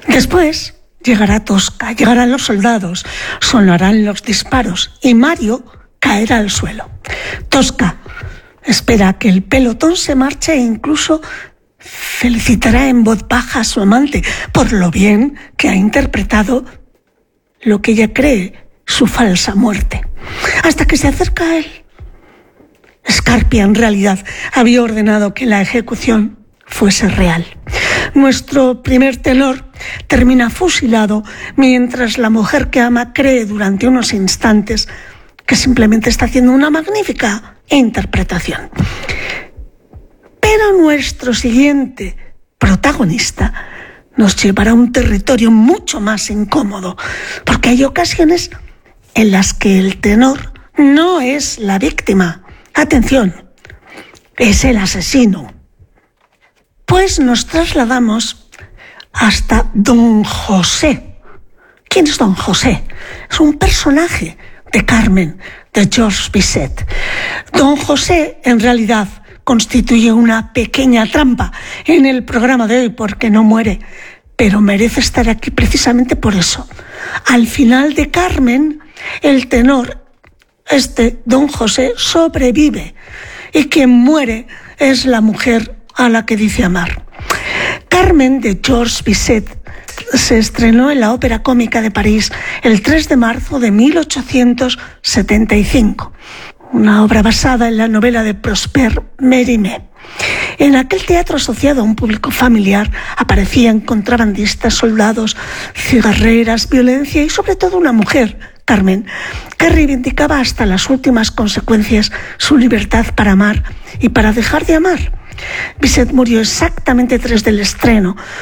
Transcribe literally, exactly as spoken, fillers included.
Después llegará Tosca, llegarán los soldados, sonarán los disparos y Mario caerá al suelo. Tosca espera que el pelotón se marche e incluso felicitará en voz baja a su amante por lo bien que ha interpretado lo que ella cree su falsa muerte. Hasta que se acerca a él. Scarpia en realidad había ordenado que la ejecución fuese real. Nuestro primer tenor termina fusilado mientras la mujer que ama cree durante unos instantes que simplemente está haciendo una magnífica interpretación. Pero nuestro siguiente protagonista nos llevará a un territorio mucho más incómodo, porque hay ocasiones en las que el tenor no es la víctima. Atención, es el asesino. Pues nos trasladamos hasta Don José. ¿Quién es Don José? Es un personaje de Carmen, de Georges Bizet. Don José, en realidad, constituye una pequeña trampa en el programa de hoy porque no muere, pero merece estar aquí precisamente por eso. Al final de Carmen, el tenor, este Don José, sobrevive y quien muere es la mujer a la que dice amar. Carmen, de Georges Bizet, se estrenó en la Ópera Cómica de París el tres de marzo de mil ochocientos setenta y cinco, una obra basada en la novela de Prosper Mérimée. En aquel teatro asociado a un público familiar aparecían contrabandistas, soldados, cigarreras, violencia y sobre todo una mujer, Carmen, que reivindicaba hasta las últimas consecuencias su libertad para amar y para dejar de amar. Bizet murió exactamente tres del estreno,